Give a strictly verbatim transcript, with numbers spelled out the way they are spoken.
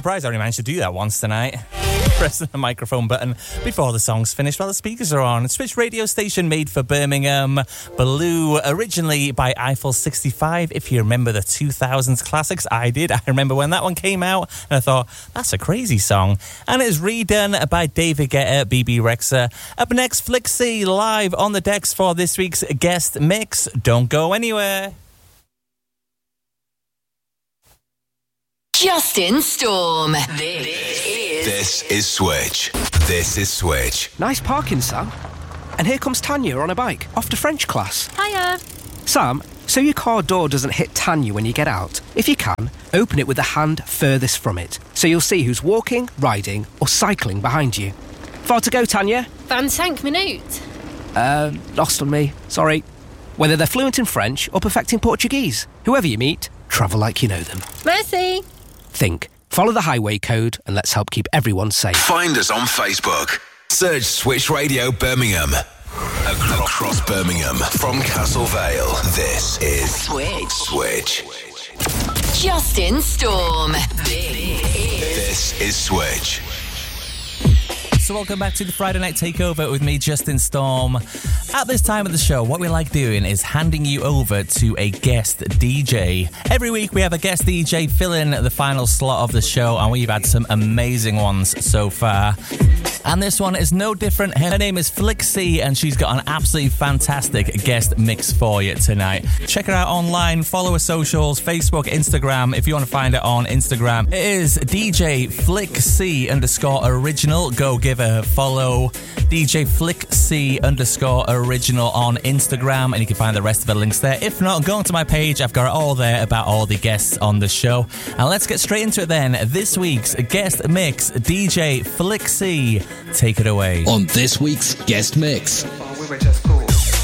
surprised I only managed to do that once tonight. Pressing the microphone button before the song's finished while the speakers are on. Switch radio station made for Birmingham. Blue, originally by Eiffel sixty-five. If you remember the two thousands classics, I did. I remember when that one came out and I thought, that's a crazy song. And it is redone by David Guetta, B B Rexha. Up next, Flick C live on the decks for this week's guest mix. Don't go anywhere. Justin Storm. This is... This is Switch. This is Switch. Nice parking, Sam. And here comes Tanya on a bike, off to French class. Hiya. Sam, so your car door doesn't hit Tanya when you get out. If you can, open it with the hand furthest from it, so you'll see who's walking, riding, or cycling behind you. Far to go, Tanya? twenty-cinq minutes. Uh, lost on me. Sorry. Whether they're fluent in French or perfecting Portuguese, whoever you meet, travel like you know them. Merci. Think. Follow the highway code and let's help keep everyone safe. Find us on Facebook. Search Switch Radio Birmingham. Across Birmingham, from Castle Vale, this is Switch. Switch. Justin Storm. This is Switch. So welcome back to the Friday Night Takeover with me, Justin Storm. At this time of the show, what we like doing is handing you over to a guest D J. Every week we have a guest D J fill in the final slot of the show, and we've had some amazing ones so far. And this one is no different. Her name is Flick C, and she's got an absolutely fantastic guest mix for you tonight. Check her out online, follow her socials, Facebook, Instagram. If you want to find her on Instagram, it is D J Flick C underscore original. Go give her a follow. D J Flick C underscore original on Instagram, and you can find the rest of the links there. If not, go onto my page. I've got it all there about all the guests on the show. And let's get straight into it then. This week's guest mix, D J Flick C. Take it away. On this week's guest mix. We were just cool.